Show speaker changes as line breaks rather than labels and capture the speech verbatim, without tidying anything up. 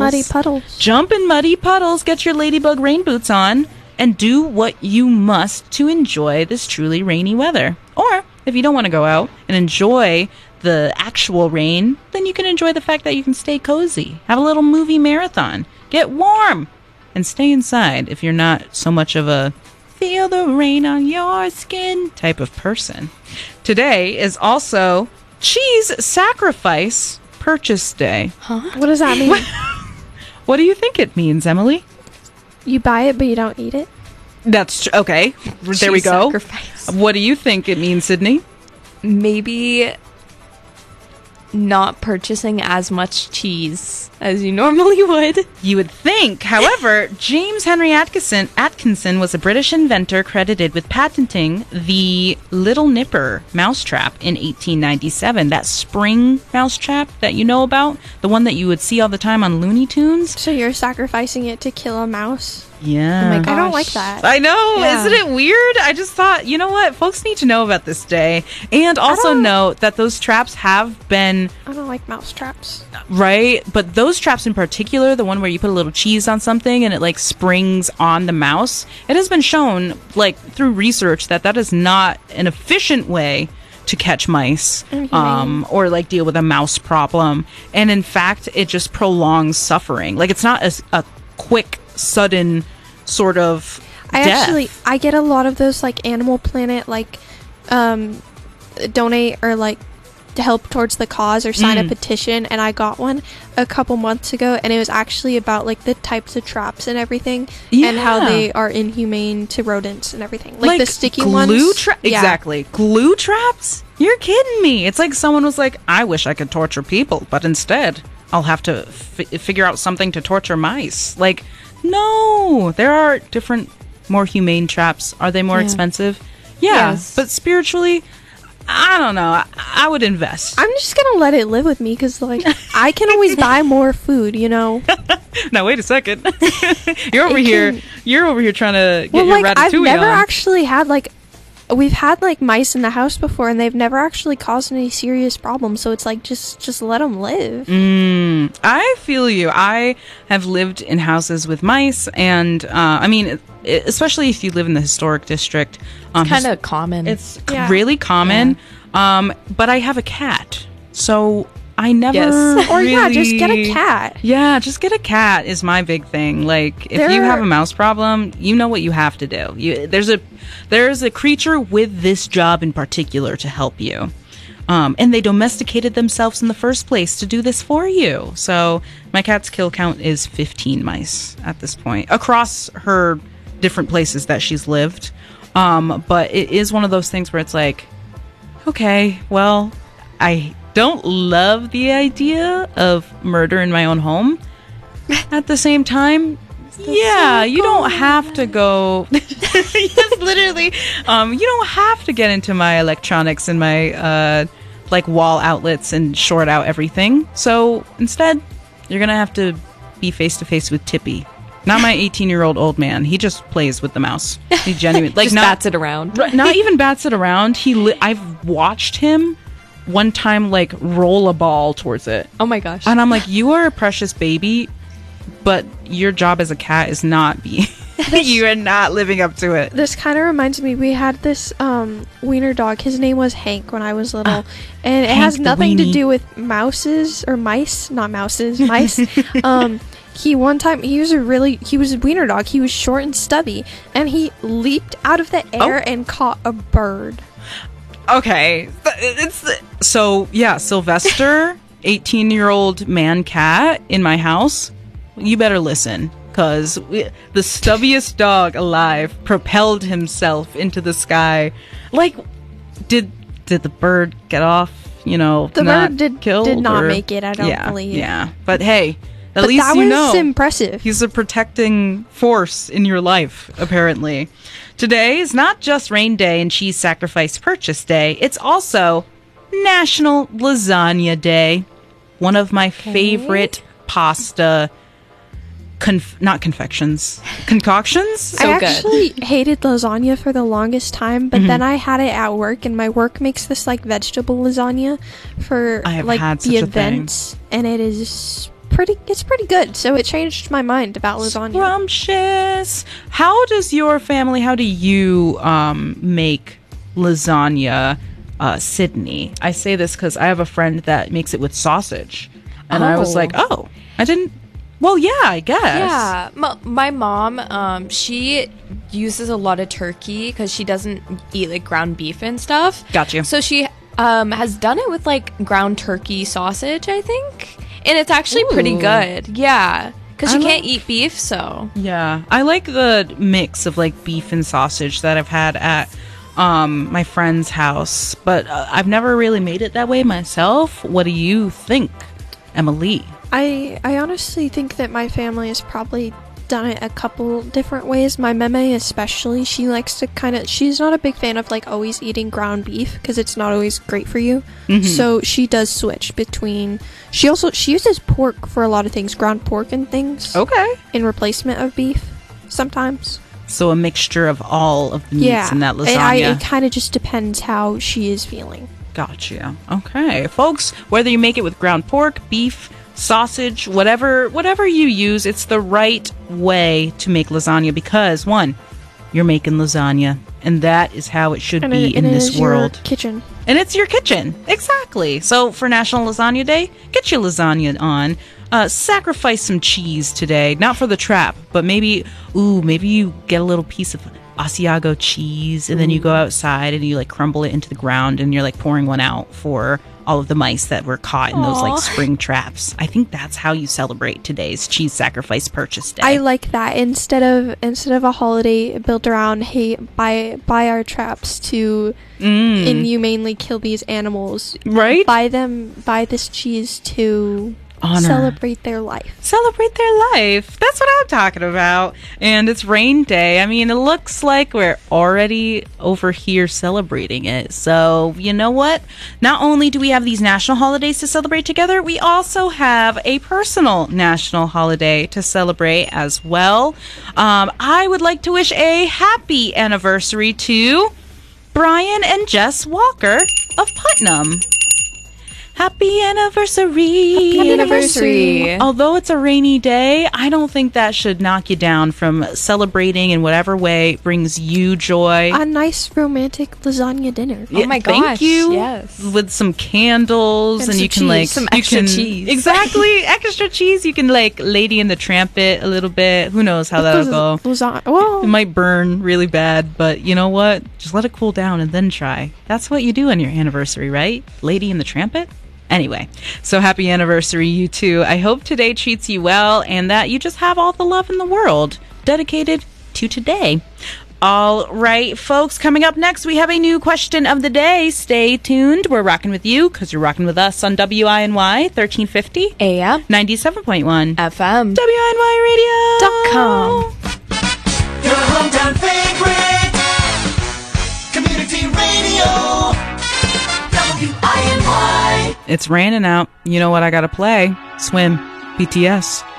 muddy puddles.
Jump in muddy puddles, get your ladybug rain boots on, and do what you must to enjoy this truly rainy weather. Or, if you don't want to go out and enjoy the actual rain, then you can enjoy the fact that you can stay cozy. Have a little movie marathon. Get warm. And stay inside if you're not so much of a feel the rain on your skin type of person. Today is also Cheese Sacrifice Purchase Day.
Huh? What does that mean?
What do you think it means, Emily?
You buy it, but you don't eat it?
That's tr- okay. There
Cheese
we go.
Sacrifice.
What do you think it means, Sydney?
Maybe not purchasing as much cheese as you normally would.
You would think. However, James Henry Atkinson, Atkinson was a British inventor credited with patenting the Little Nipper mousetrap in eighteen ninety-seven. That spring mousetrap that you know about, the one that you would see all the time on Looney Tunes.
So you're sacrificing it to kill a mouse?
Yeah.
Oh my gosh.
I don't like that.
I know.
Yeah.
Isn't it weird? I just thought, you know what? Folks need to know about this day. And also know that those traps have been...
I don't like mouse traps.
Right? But those traps in particular, the one where you put a little cheese on something and it like springs on the mouse, it has been shown, like, through research that that is not an efficient way to catch mice um, or like deal with a mouse problem. And in fact, it just prolongs suffering. Like, it's not a, a quick, sudden sort of
I
death.
actually, I get a lot of those, like, Animal Planet, like, um, donate or, like, to help towards the cause or sign
Mm.
a petition, and I got one a couple months ago, and it was actually about, like, the types of traps and everything, and how
Yeah.
they are inhumane to rodents and everything. Like, the sticky
glue
ones.
tra-
Yeah.
Exactly. Glue traps? You're kidding me. It's like someone was like, I wish I could torture people, but instead I'll have to f- figure out something to torture mice. Like, no. There are different, more humane traps. Are they more
Yeah.
expensive? Yeah.
Yes.
But spiritually, I don't know. I, I would invest.
I'm just gonna let it live with me, because, like, I can always buy more food, you know?
Now, wait a second. You're over
It
here.
can-
You're over here trying to get
Well,
your
like,
ratatouille
I've never
on.
actually had, like, we've had, like, mice in the house before, and they've never actually caused any serious problems, so it's like, just just let them live.
Mm, I feel you. I have lived in houses with mice, and uh, I mean, it, especially if you live in the historic district, um,
Kind of common.
it's
Yeah.
really common. Um, but I have a cat, so I never.
Yes.
Or, yeah, just
really-
get a cat.
Yeah, just get a cat is my big thing. Like, if
There
you have
are-
a mouse problem, you know what you have to do. You, there's a there's a creature with this job in particular to help you. Um, and they domesticated themselves in the first place to do this for you. So my cat's kill count is fifteen mice at this point across her different places that she's lived. Um, but it is one of those things where it's like, okay, well, I don't love the idea of murder in my own home. At the same time, yeah, you don't have to go. Yes, literally. Um, you don't have to get into my electronics and my uh, like wall outlets and short out everything. So instead, you're gonna have to be face to face with Tippy. Not my eighteen-year-old old man. He just plays with the mouse. He genuinely like
Just
not
bats it around.
Right, not even bats it around. He li- I've watched him one time like roll a ball towards it.
Oh my gosh.
And I'm like, you are a precious baby, but your job as a cat is not being you are not living up to it.
This kind of reminds me, we had this um, wiener dog. His name was Hank when I was little.
Ah,
and it
Hank
has
the
nothing to
weenie.
do with mouses or mice. Not mouses, mice. um, he one time, he was a really, he was a wiener dog. He was short and stubby. And he leaped out of the air
Oh.
and caught a bird.
Okay. It's so yeah, Sylvester, eighteen-year-old man cat in my house. You better listen, because the stubbiest dog alive propelled himself into the sky. Like, did did the bird get off? You know,
The
not
bird did,
killed,
did not
or-
make it, I don't
yeah,
believe.
Yeah, but hey, at
But
least
that
you
was
know
impressive.
he's a protecting force in your life, apparently. Today is not just Rain Day and Cheese Sacrifice Purchase Day. It's also National Lasagna Day. One of my favorite pasta, conf- not confections, concoctions.
So
I
good.
actually hated lasagna for the longest time, but
Mm-hmm.
then I had it at work, and my work makes this like vegetable lasagna for
I have
like
had
the
such a thing.
events, and it is pretty. It's pretty good. So it changed my mind about lasagna.
Scrumptious. How does your family? How do you um, make lasagna, uh, Sydney? I say this because I have a friend that makes it with sausage, and I was
Oh.
like, oh, I didn't. Well, yeah, I guess.
Yeah, M- my mom, um, she uses a lot of turkey because she doesn't eat like ground beef and stuff.
Got you.
So she um, has done it with like ground turkey sausage, I think, and it's actually pretty
Ooh.
good. Yeah, because she
I
can't
like-
eat beef, so
Yeah, I like the mix of like beef and sausage that I've had at um, my friend's house, but uh, I've never really made it that way myself. What do you think, Emily?
I I honestly think that my family has probably done it a couple different ways. My meme especially, she likes to kind of, she's not a big fan of like always eating ground beef because it's not always great for you.
Mm-hmm.
So she does switch between, she also, she uses pork for a lot of things, ground pork and things
Okay.
in replacement of beef sometimes.
So a mixture of all of the meats
Yeah.
in that
And I,
lasagna.
it kind of just depends how she is feeling.
Gotcha. Okay, folks, whether you make it with ground pork, beef, sausage, whatever whatever you use, it's the right way to make lasagna because one, you're making lasagna, and that is how it should
And
be
it,
in
and it
this
is your
world.
kitchen.
And it's your kitchen. Exactly. So for National Lasagna Day, get your lasagna on. Uh, sacrifice some cheese today. Not for the trap, but maybe, ooh, maybe you get a little piece of Asiago cheese and then you go outside and you like crumble it into the ground and you're like pouring one out for all of the mice that were caught in those like
Aw.
spring traps. I think that's how you celebrate today's cheese sacrifice purchase day.
I like that instead of instead of a holiday built around hey buy buy our traps to
Mm.
inhumanely kill these animals.
Right?
Buy them buy this cheese to
Honor.
celebrate their life.
Celebrate their life. That's what I'm talking about. And it's rain day. I mean, it looks like we're already over here celebrating it. So, you know what? Not only do we have these national holidays to celebrate together, we also have a personal national holiday to celebrate as well. Um, I would like to wish a happy anniversary to Brian and Jess Walker of Putnam. Happy anniversary.
Happy anniversary.
Although it's a rainy day, I don't think that should knock you down from celebrating in whatever way brings you joy.
A nice romantic lasagna dinner.
Oh my
Thank
gosh,
you.
yes.
With some candles
And
and,
some
you can
cheese.
like
Some
you
extra
can-
cheese.
Exactly, extra cheese. You can like Lady in the Tramp it a little bit. Who knows how that'll go.
Lasagna. Well,
It might burn really bad, but you know what? Just let it cool down and then try. That's what you do on your anniversary, right? Lady in the Trampet? Anyway, so happy anniversary, you two. I hope today treats you well and that you just have all the love in the world dedicated to today. All right, folks, coming up next, we have a new question of the day. Stay tuned. We're rocking with you because you're rocking with us on W I N Y thirteen fifty,
A M,
ninety-seven point one,
F M,
W I N Y radio
dot com.
Your hometown favorite community radio, W I N Y.
It's raining out. You know what I gotta play? Swim. B T S.